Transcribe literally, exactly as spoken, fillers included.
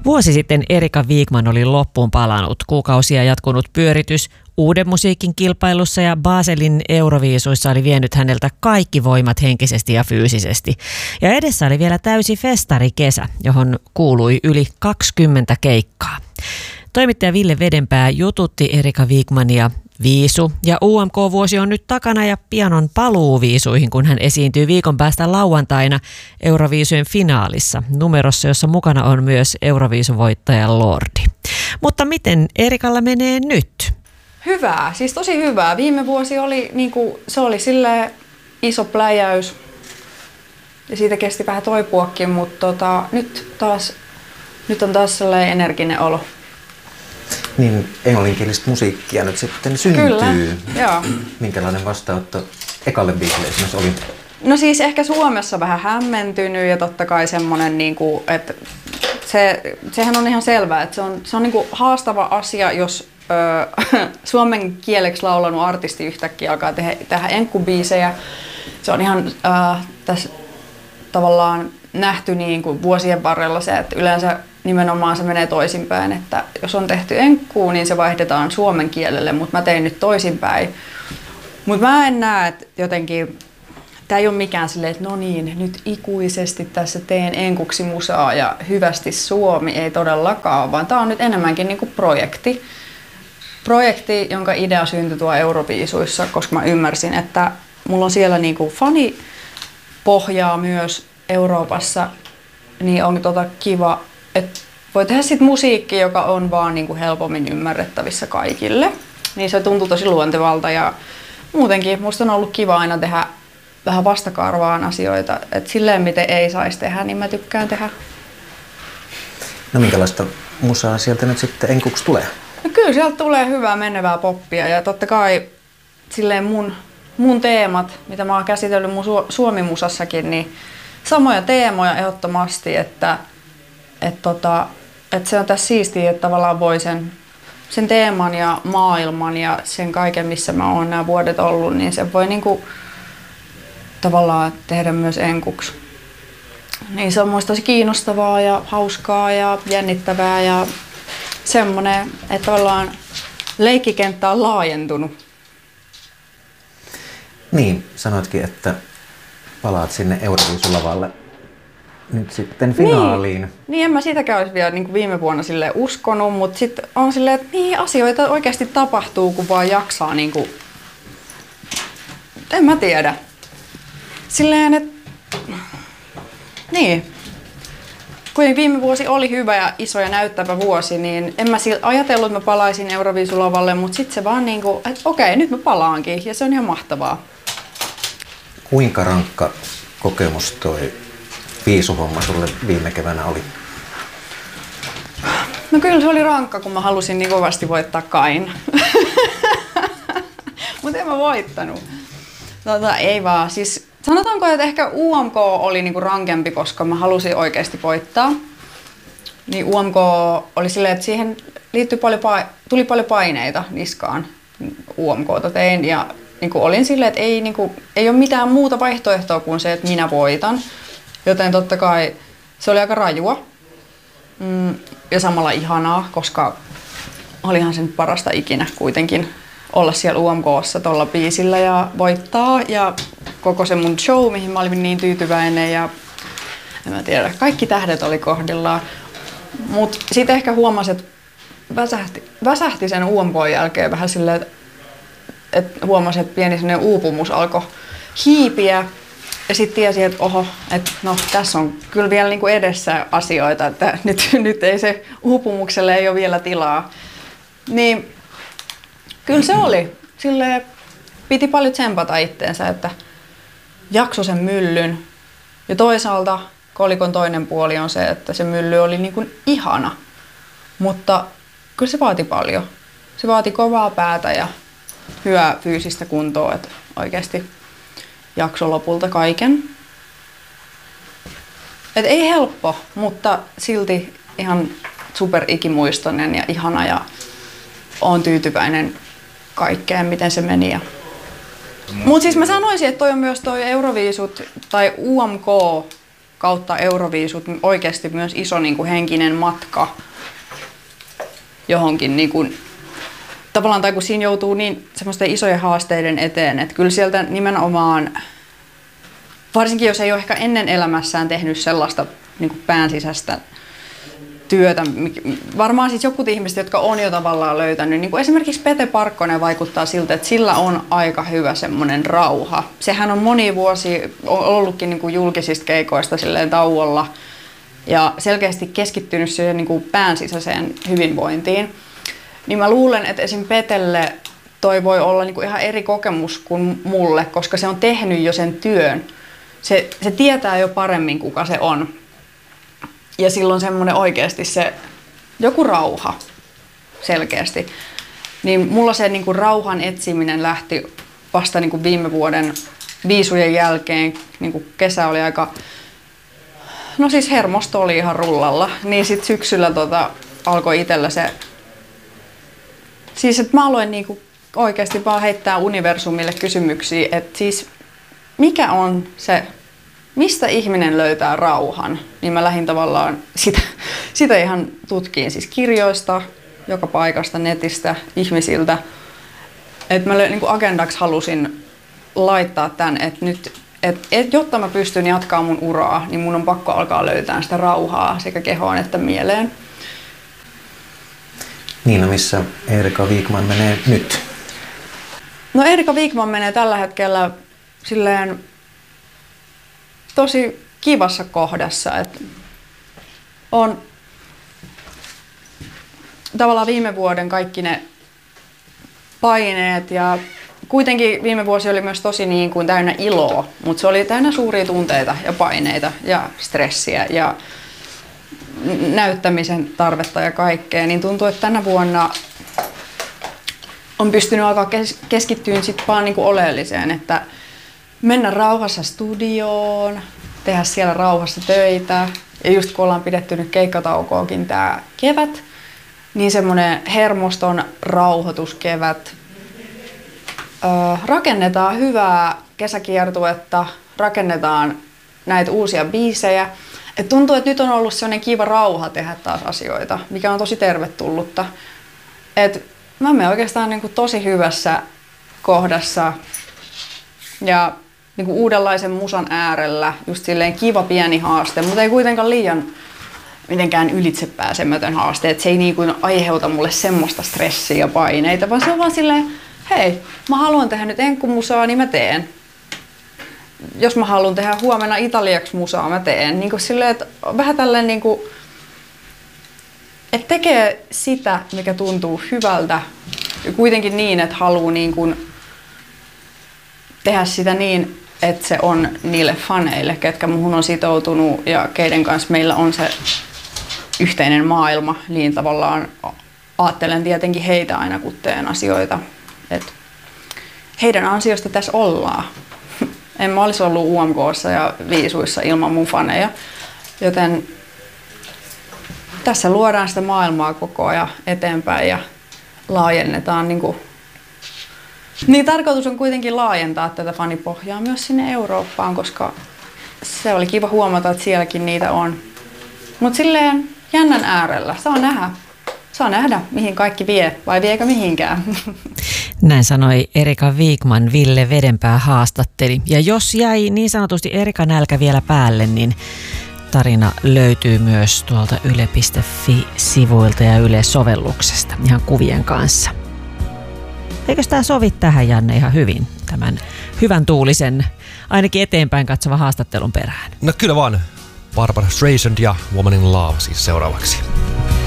Vuosi sitten Erika Wigman oli loppuun palannut. Kuukausia jatkunut pyöritys uuden musiikin kilpailussa ja Baselin Euroviisuissa oli vienyt häneltä kaikki voimat henkisesti ja fyysisesti. Ja edessä oli vielä täysi festarikesä, johon kuului yli kaksikymmentä keikkaa. Toimittaja Ville Vedenpää jututti Erika Wigmania. Viisu ja U M K-vuosi on nyt takana ja pian on paluu viisuihin, kun hän esiintyy viikon päästä lauantaina Euroviisujen finaalissa, numerossa, jossa mukana on myös Euroviisuvoittaja Lordi. Mutta miten Erikalla menee nyt? Hyvää, siis tosi hyvää. Viime vuosi oli, niin kuin, se oli silleen iso pläjäys ja siitä kesti vähän toipuakin, mutta tota, nyt, taas, nyt on taas sellainen energinen olo. Niin englanninkielistä musiikkia nyt sitten syntyy. Kyllä, joo. Minkälainen vastaanotto ekalle biisille esimerkiksi oli? No siis ehkä Suomessa vähän hämmentynyt ja totta kai semmoinen, niin kuin, että se, sehän on ihan selvää, että se on, se on niin kuin haastava asia, jos ö, suomen kieleksi laulanut artisti yhtäkkiä alkaa tehdä, tehdä enkkubiisejä. Se on ihan ö, tässä tavallaan nähty niin kuin vuosien varrella se, että yleensä nimenomaan se menee toisinpäin, että jos on tehty enkkuu, niin se vaihdetaan suomen kielelle, mutta mä tein nyt toisinpäin. Mutta mä en näe, että jotenkin, tää ei ole mikään silleen, että no niin, nyt ikuisesti tässä teen enkuksi musaa ja hyvästi Suomi, ei todellakaan, vaan tää on nyt enemmänkin niinku projekti. Projekti, jonka idea syntyi tuo Euroviisuissa, koska mä ymmärsin, että mulla on siellä niinku fanipohjaa myös Euroopassa, niin on tota kiva, että voi tehdä sit musiikkia, joka on vaan niinku helpommin ymmärrettävissä kaikille. Niin se tuntuu tosi luontevalta ja muutenkin musta on ollut kiva aina tehdä vähän vastakarvaan asioita. Et silleen miten ei saisi tehdä, niin mä tykkään tehdä. No minkälaista musaa sieltä nyt sitten enkuksi tulee? No kyllä sieltä tulee hyvää menevää poppia ja totta kai silleen mun, mun teemat, mitä mä oon käsitellyt mun su- Suomi-musassakin, niin samoja teemoja ehdottomasti, että et tota, et se on tässä siistiä, että tavallaan voi sen, sen teeman ja maailman ja sen kaiken, missä mä oon nämä vuodet ollut, niin se voi niinku tavallaan tehdä myös enkuksi. Niin se on muista tosi kiinnostavaa ja hauskaa ja jännittävää ja semmoinen, että tavallaan leikkikenttä on laajentunut. Niin, sanoitkin, että palaat sinne Euroviisulavalle nyt sitten finaaliin. Niin, niin en mä sitäkään olisi vielä niin kuin viime vuonna silleen uskonut, mutta sitten on silleen, että niin asioita oikeasti tapahtuu, kun vaan jaksaa niin kuin, en mä tiedä. Silleen, että niin. Kuitenkin viime vuosi oli hyvä ja iso ja näyttävä vuosi, niin en mä ajatellut, että mä palaisin Euroviisulavalle, mutta sitten se vaan niin kuin, että okei, nyt mä palaankin ja se on ihan mahtavaa. Kuinka rankka kokemus toi viisuhomma sulle viime keväänä oli? No kyllä se oli rankka, kun mä halusin niin kovasti voittaa Kain. Mutta en mä voittanut. Tota, ei vaan. Siis, sanotaanko, että ehkä U M K oli niinku rankempi, koska mä halusin oikeasti voittaa. Niin U M K oli silleen, että siihen liittyi paljon pa- tuli paljon paineita niskaan. U M K:ta tein ja niinku olin silleen, että ei, niinku, ei ole mitään muuta vaihtoehtoa kuin se, että minä voitan. Joten totta kai se oli aika rajua mm, ja samalla ihanaa, koska olihan se nyt parasta ikinä kuitenkin olla siellä U M K:ssa tuolla biisillä ja voittaa. Ja koko se mun show, mihin mä olin niin tyytyväinen ja en mä tiedä, kaikki tähdet oli kohdillaan. Mut sitten ehkä huomasin, että väsähti, väsähti sen U M K:n jälkeen vähän silleen, että et huomasin, että pieni sellainen uupumus alkoi hiipiä. Ja sitten tiesin, että oho, että no tässä on kyllä vielä niinku edessä asioita, että nyt, nyt ei se uupumukselle ei ole vielä tilaa. Niin kyllä se oli. Silleen piti paljon tsempata itteensä, että jakso sen myllyn. Ja toisaalta kolikon toinen puoli on se, että se mylly oli niinku ihana. Mutta kyllä se vaati paljon. Se vaati kovaa päätä ja hyvää fyysistä kuntoa, että oikeasti jakso lopulta kaiken. Et ei helppo, mutta silti ihan super ikimuistoinen ja ihana ja oon tyytyväinen kaikkeen, miten se meni. Ja Mutta siis mä sanoisin, että toi on myös toi Euroviisut tai U M K kautta Euroviisut oikeasti myös iso niin kuin henkinen matka johonkin niin kuin, tavallaan, tai kun siinä joutuu niin semmoisten isojen haasteiden eteen, että kyllä sieltä nimenomaan, varsinkin jos ei ole ehkä ennen elämässään tehnyt sellaista niin kuin pään sisäistä työtä, varmaan siis jotkut ihmiset, jotka on jo tavallaan löytänyt, niin kuin esimerkiksi Pete Parkkonen vaikuttaa siltä, että sillä on aika hyvä semmoinen rauha. Sehän on moni vuosi ollutkin niin kuin julkisista keikoista silleen tauolla ja selkeästi keskittynyt siihen niin kuin pään sisäiseen hyvinvointiin. Niin mä luulen, että esim. Petelle toi voi olla niin kuin ihan eri kokemus kuin mulle, koska se on tehnyt jo sen työn. Se, se tietää jo paremmin, kuka se on. Ja silloin semmoinen oikeasti se joku rauha selkeästi. Niin mulla se niin kuin rauhan etsiminen lähti vasta niin kuin viime vuoden viisujen jälkeen. Niin kuin kesä oli aika, no siis hermosto oli ihan rullalla. Niin sit syksyllä tota, alkoi itsellä se, siis että mä aloin niin kuin oikeasti vaan heittää universumille kysymyksiä, että siis mikä on se, mistä ihminen löytää rauhan, niin mä lähdin tavallaan sitä, sitä ihan tutkiin siis kirjoista, joka paikasta, netistä, ihmisiltä. Et mä niin kuin agendaksi halusin laittaa tämän, että nyt, et, et, jotta mä pystyn jatkaa mun uraa, niin mun on pakko alkaa löytää sitä rauhaa sekä kehoon että mieleen. Niin, no missä Erika Wigman menee nyt? No Erika Wigman menee tällä hetkellä silleen tosi kivassa kohdassa, että on tavallaan viime vuoden kaikki ne paineet ja kuitenkin viime vuosi oli myös tosi niin kuin täynnä iloa, mutta se oli täynnä suuria tunteita ja paineita ja stressiä ja näyttämisen tarvetta ja kaikkea, niin tuntuu, että tänä vuonna on pystynyt alkaa keskittyä sit vaan niin kuin oleelliseen, että mennä rauhassa studioon, tehdä siellä rauhassa töitä. Ja just kun ollaan pidetty nyt keikkataukoakin tää kevät, niin semmoinen hermoston rauhoituskevät. Öö, rakennetaan hyvää kesäkiertuetta, rakennetaan näitä uusia biisejä. Et tuntuu, että nyt on ollut sellainen kiva rauha tehdä taas asioita, mikä on tosi tervetullutta. Et mä menen oikeastaan niin kuin tosi hyvässä kohdassa ja niin kuin uudenlaisen musan äärellä, just silleen kiva pieni haaste, mutta ei kuitenkaan liian mitenkään ylitsepääsemätön haaste, että se ei niin kuin aiheuta mulle semmoista stressiä ja paineita, vaan se on vaan silleen, hei, mä haluan tehdä nyt enkkumusaa, niin mä teen. Jos mä haluan tehdä huomenna italiaksi musaa, mä teen. Niin kuin silleen, että vähän tälleen niin kuin, että tekee sitä, mikä tuntuu hyvältä, ja kuitenkin niin, että haluaa niin kuin tehdä sitä niin, että se on niille faneille, ketkä muhun on sitoutunut ja keiden kanssa meillä on se yhteinen maailma, niin tavallaan ajattelen tietenkin heitä aina, kun teen asioita. Et heidän ansiosta tässä ollaan. En mä olisi ollut U M K:ssa ja viisuissa ilman mun faneja, joten tässä luodaan sitä maailmaa koko ajan eteenpäin ja laajennetaan niin kuin niin tarkoitus on kuitenkin laajentaa tätä fanipohjaa myös sinne Eurooppaan, koska se oli kiva huomata, että sielläkin niitä on. Mutta silleen jännän äärellä. Saa nähdä. Saa nähdä, mihin kaikki vie, vai viekö mihinkään. Näin sanoi Erika Wigman, Ville Vedenpää haastatteli. Ja jos jäi niin sanotusti Erika nälkä vielä päälle, niin tarina löytyy myös tuolta yle piste fi-sivuilta ja Yle-sovelluksesta ihan kuvien kanssa. Eikös tämä sovi tähän, Janne, ihan hyvin, tämän hyvän tuulisen, ainakin eteenpäin katsova haastattelun perään? No kyllä vaan. Barbra Streisand ja Woman in Love siis seuraavaksi.